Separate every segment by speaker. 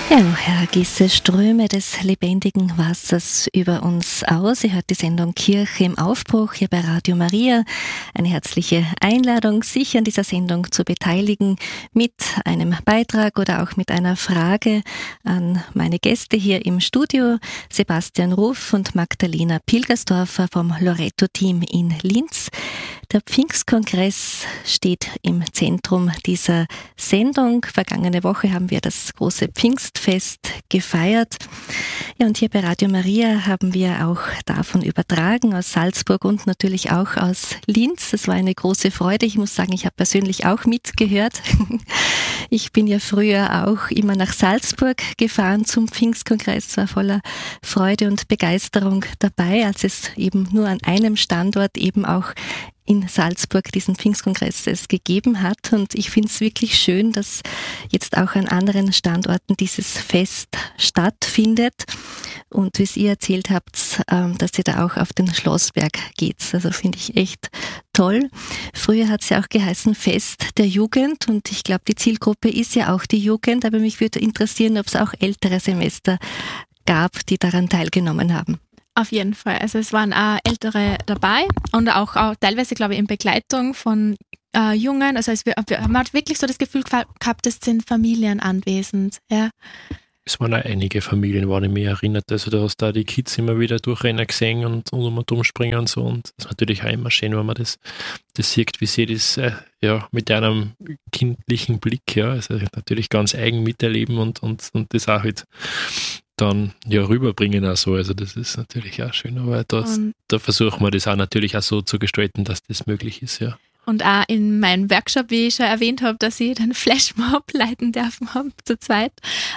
Speaker 1: Ja, Herr gieße Ströme des lebendigen Wassers über uns aus. Ihr hört die Sendung Kirche im Aufbruch hier bei Radio Maria. Eine herzliche Einladung, sich an dieser Sendung zu beteiligen mit einem Beitrag oder auch mit einer Frage an meine Gäste hier im Studio, Sebastian Ruff und Magdalena Pilgersdorfer vom Loretto-Team in Linz. Der Pfingstkongress steht im Zentrum dieser Sendung. Vergangene Woche haben wir das große Pfingstfest gefeiert. Ja, und hier bei Radio Maria haben wir auch davon übertragen aus Salzburg und natürlich auch aus Linz. Es war eine große Freude. Ich muss sagen, ich habe persönlich auch mitgehört. Ich bin ja früher auch immer nach Salzburg gefahren zum Pfingstkongress, war voller Freude und Begeisterung dabei, als es eben nur an einem Standort eben auch in Salzburg diesen Pfingstkongress es gegeben hat. Und ich finde es wirklich schön, dass jetzt auch an anderen Standorten dieses Fest stattfindet. Und wie es ihr erzählt habt, dass ihr da auch auf den Schlossberg geht. Also finde ich echt toll. Früher hat es ja auch geheißen Fest der Jugend. Und ich glaube, die Zielgruppe ist ja auch die Jugend. Aber mich würde interessieren, ob es auch ältere Semester gab, die daran teilgenommen haben.
Speaker 2: Auf jeden Fall. Also es waren auch Ältere dabei und auch teilweise, glaube ich, in Begleitung von Jungen. Also man hat wirklich so das Gefühl gehabt, es sind Familien anwesend. Ja.
Speaker 3: Es waren auch einige Familien, woran ich mich erinnert. Also da hast du auch die Kids immer wieder durchrennen gesehen und um und umspringen und so. Und das ist natürlich auch immer schön, wenn man das sieht, wie sie das mit einem kindlichen Blick, also natürlich ganz eigen miterleben und das auch halt dann rüberbringen auch so. Also das ist natürlich auch schön, aber da versuchen wir das auch natürlich auch so zu gestalten, dass das möglich ist, ja.
Speaker 2: Und auch in meinem Workshop, wie ich schon erwähnt habe, dass ich den Flashmob leiten dürfen habe, zu zweit,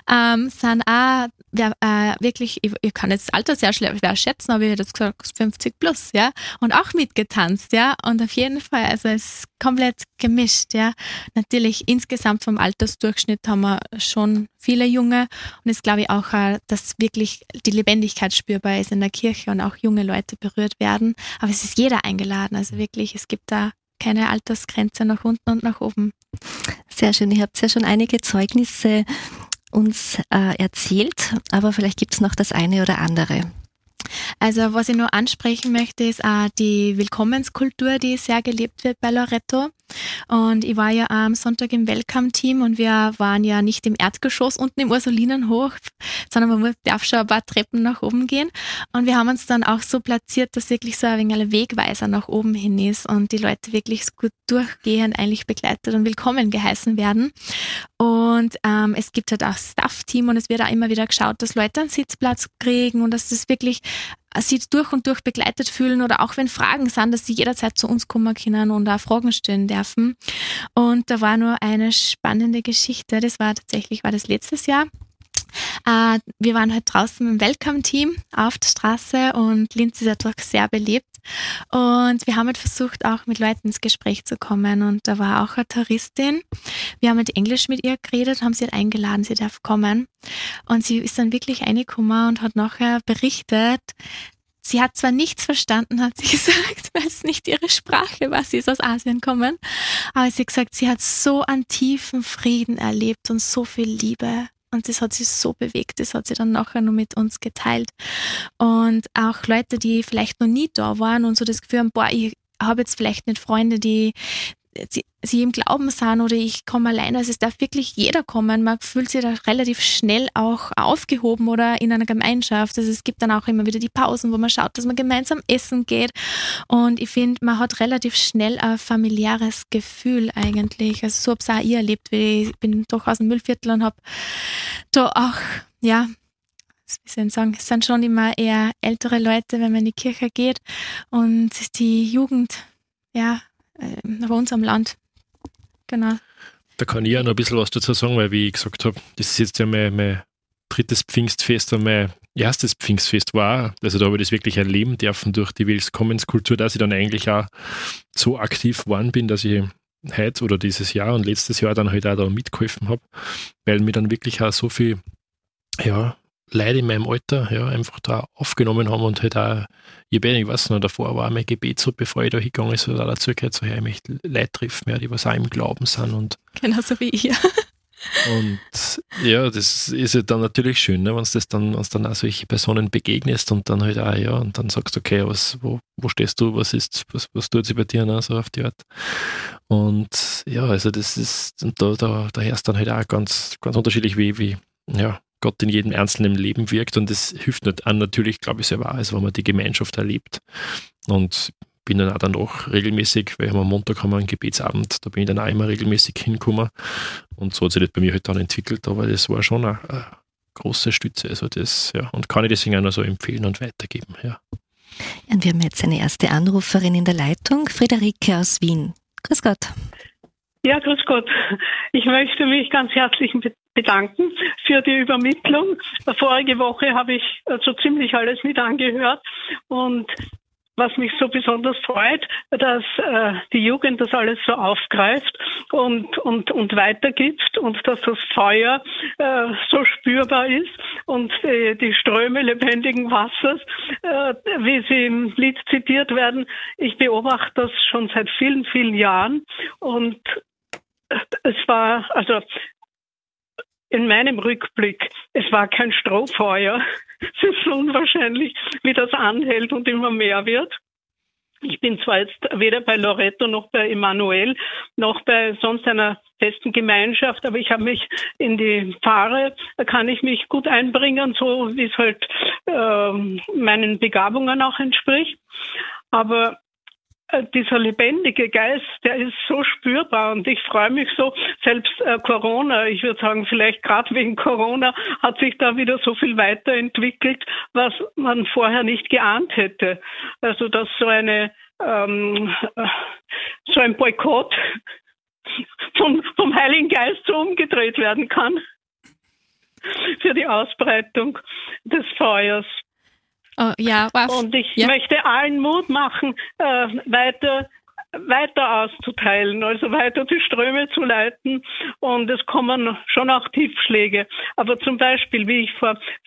Speaker 2: sind auch wirklich, ich kann jetzt das Alter sehr schwer schätzen, aber ich hätte jetzt gesagt 50 plus, ja, und auch mitgetanzt, ja, und auf jeden Fall, also es ist komplett gemischt, ja. Natürlich insgesamt vom Altersdurchschnitt haben wir schon viele Junge und es glaube ich auch, dass wirklich die Lebendigkeit spürbar ist in der Kirche und auch junge Leute berührt werden, aber es ist jeder eingeladen, also wirklich, es gibt da keine Altersgrenze nach unten und nach oben.
Speaker 1: Sehr schön. Ihr habt ja schon einige Zeugnisse uns erzählt, aber vielleicht gibt es noch das eine oder andere.
Speaker 2: Also was ich nur ansprechen möchte, ist auch die Willkommenskultur, die sehr gelebt wird bei Loretto. Und ich war ja am Sonntag im Welcome-Team und wir waren ja nicht im Erdgeschoss unten im Ursulinenhof, sondern man darf schon ein paar Treppen nach oben gehen. Und wir haben uns dann auch so platziert, dass wirklich so ein wenig ein Wegweiser nach oben hin ist und die Leute wirklich so gut durchgehend eigentlich begleitet und willkommen geheißen werden. Und es gibt halt auch Staff-Team und es wird auch immer wieder geschaut, dass Leute einen Sitzplatz kriegen und dass das wirklich sie durch und durch begleitet fühlen oder auch wenn Fragen sind, dass sie jederzeit zu uns kommen können und auch Fragen stellen dürfen. Und da war nur eine spannende Geschichte, das war das letztes Jahr. Wir waren halt draußen im Welcome-Team auf der Straße und Linz ist ja doch sehr belebt und wir haben halt versucht auch mit Leuten ins Gespräch zu kommen und da war auch eine Touristin, wir haben halt Englisch mit ihr geredet, haben sie halt eingeladen, sie darf kommen und sie ist dann wirklich reingekommen und hat nachher berichtet, sie hat zwar nichts verstanden, hat sie gesagt, weil es nicht ihre Sprache war, sie ist aus Asien gekommen, aber sie hat gesagt, sie hat so einen tiefen Frieden erlebt und so viel Liebe. Und das hat sie so bewegt, das hat sie dann nachher noch mit uns geteilt. Und auch Leute, die vielleicht noch nie da waren und so das Gefühl haben, ich habe jetzt vielleicht nicht Freunde, die sie im Glauben sind oder ich komme alleine. Also es darf wirklich jeder kommen. Man fühlt sich da relativ schnell auch aufgehoben oder in einer Gemeinschaft. Also es gibt dann auch immer wieder die Pausen, wo man schaut, dass man gemeinsam essen geht. Und ich finde, man hat relativ schnell ein familiäres Gefühl eigentlich. Also so habe ich es auch ich erlebt, weil ich bin doch aus dem Müllviertel und habe da auch, wie soll ich sagen, es sind schon immer eher ältere Leute, wenn man in die Kirche geht und die Jugend, bei uns am Land. Genau.
Speaker 3: Da kann ich auch noch ein bisschen was dazu sagen, weil wie ich gesagt habe, das ist jetzt ja mein drittes Pfingstfest und mein erstes Pfingstfest war. Also da habe ich das wirklich erleben dürfen durch die Willkommenskultur, dass ich dann eigentlich auch so aktiv geworden bin, dass ich heute oder dieses Jahr und letztes Jahr dann halt auch da mitgeholfen habe, weil mir dann wirklich auch so viel Leute in meinem Alter einfach da aufgenommen haben und halt auch, ich weiß noch, davor war mein Gebet so, bevor ich da hingegangen ist, oder dazu gehört, so, ich möchte Leute treffen, die was auch im Glauben sind. Und
Speaker 2: genauso wie ich.
Speaker 3: Und Ja, das ist ja dann natürlich schön, ne, wenn du dann auch solche Personen begegnest und dann halt auch, ja, und dann sagst du, okay, wo stehst du, was tut sich bei dir, ne, so auf die Art. Und ja, also das ist, und da herrscht dann halt auch ganz, ganz unterschiedlich, wie ja, Gott in jedem einzelnen Leben wirkt, und das hilft nicht an, natürlich, glaube ich, selber auch, also wenn man die Gemeinschaft erlebt. Und bin dann auch danach regelmäßig, weil am Montag haben wir einen Gebetsabend, da bin ich dann auch immer regelmäßig hingekommen, und so hat sich das bei mir halt dann entwickelt, aber das war schon eine große Stütze, also das, ja, und kann ich deswegen auch noch so empfehlen und weitergeben, ja.
Speaker 1: Und wir haben jetzt eine erste Anruferin in der Leitung, Friederike aus Wien. Grüß Gott.
Speaker 4: Ja, grüß Gott. Ich möchte mich ganz herzlich bedanken für die Übermittlung. Vorige Woche habe ich so ziemlich alles mit angehört, und was mich so besonders freut, dass die Jugend das alles so aufgreift und weitergibt, und dass das Feuer so spürbar ist und die Ströme lebendigen Wassers, wie sie im Lied zitiert werden. Ich beobachte das schon seit vielen, vielen Jahren, und es war, also in meinem Rückblick, es war kein Strohfeuer. Es ist unwahrscheinlich, wie das anhält und immer mehr wird. Ich bin zwar jetzt weder bei Loreto noch bei Emanuel noch bei sonst einer festen Gemeinschaft, aber ich habe mich in die Pfarre, da kann ich mich gut einbringen, so wie es halt meinen Begabungen auch entspricht. Aber dieser lebendige Geist, der ist so spürbar, und ich freue mich so, selbst Corona, ich würde sagen, vielleicht gerade wegen Corona hat sich da wieder so viel weiterentwickelt, was man vorher nicht geahnt hätte. Also dass so ein Boykott vom Heiligen Geist so umgedreht werden kann für die Ausbreitung des Feuers.
Speaker 2: Oh, ja, wow.
Speaker 4: Und ich möchte allen Mut machen, weiter auszuteilen, also weiter die Ströme zu leiten. Und es kommen schon auch Tiefschläge. Aber zum Beispiel, wie ich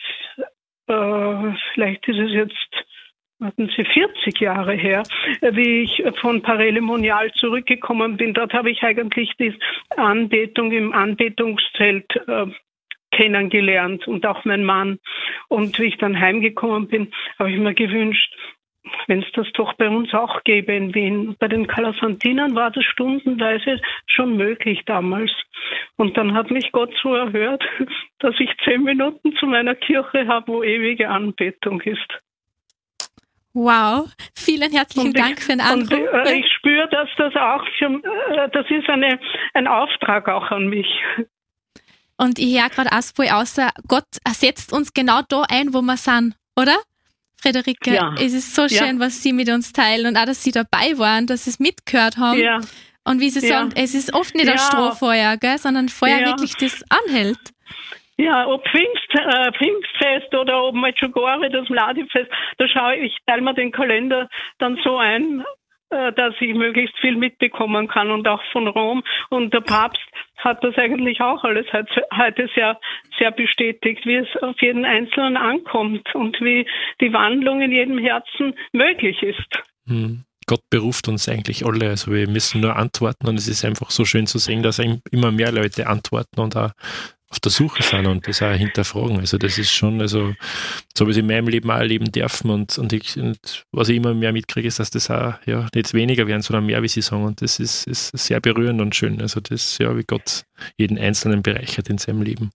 Speaker 4: vielleicht ist es jetzt, 40 Jahre her, wie ich von Parelemonial zurückgekommen bin. Dort habe ich eigentlich die Anbetung im Anbetungszelt kennengelernt, und auch mein Mann. Und wie ich dann heimgekommen bin, habe ich mir gewünscht, wenn es das doch bei uns auch gäbe in Wien. Bei den Kalasantinern war das stundenweise schon möglich damals. Und dann hat mich Gott so erhört, dass ich 10 Minuten zu meiner Kirche habe, wo ewige Anbetung ist.
Speaker 2: Wow, vielen herzlichen Dank für den Anruf.
Speaker 4: Und ich spüre, dass das auch das ist ein Auftrag auch an mich.
Speaker 2: Und ich höre gerade auch voll außer, Gott ersetzt uns genau da ein, wo wir sind, oder? Friederike,
Speaker 4: ja.
Speaker 2: Es ist so schön, was Sie mit uns teilen, und auch, dass Sie dabei waren, dass Sie es mitgehört haben.
Speaker 4: Ja.
Speaker 2: Und wie Sie sagen, es ist oft nicht ein Strohfeuer, gell, sondern Feuer wirklich, das anhält.
Speaker 4: Ja, ob Pfingstfest oder ob Medjugorje, das Mladifest, da schaue ich, teile mir den Kalender dann so ein, dass ich möglichst viel mitbekommen kann, und auch von Rom. Und der Papst hat das eigentlich auch alles heute sehr, sehr bestätigt, wie es auf jeden Einzelnen ankommt und wie die Wandlung in jedem Herzen möglich ist.
Speaker 3: Gott beruft uns eigentlich alle, also wir müssen nur antworten, und es ist einfach so schön zu sehen, dass immer mehr Leute antworten und auch auf der Suche sind und das auch hinterfragen. Also das ist schon, also so habe ich es in meinem Leben auch erleben dürfen, und was ich immer mehr mitkriege, ist, dass das auch nicht weniger werden, sondern mehr, wie Sie sagen, und das ist sehr berührend und schön. Also das, wie Gott jeden einzelnen bereichert in seinem Leben.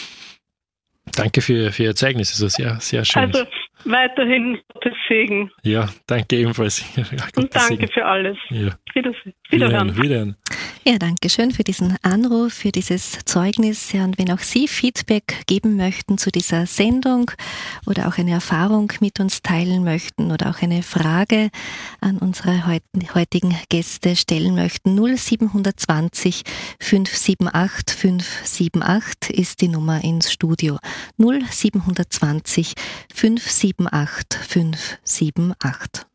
Speaker 3: Danke für Ihr Zeugnis, also sehr, sehr schön.
Speaker 4: Also weiterhin Gottes Segen.
Speaker 3: Ja, danke ebenfalls. Ja,
Speaker 4: und danke
Speaker 3: Segen.
Speaker 4: für alles.
Speaker 3: Ja.
Speaker 4: Wiederhören.
Speaker 1: Ja, danke schön für diesen Anruf, für dieses Zeugnis. Ja, und wenn auch Sie Feedback geben möchten zu dieser Sendung oder auch eine Erfahrung mit uns teilen möchten oder auch eine Frage an unsere heutigen Gäste stellen möchten, 0720 578 578 ist die Nummer ins Studio. 0720 578 578.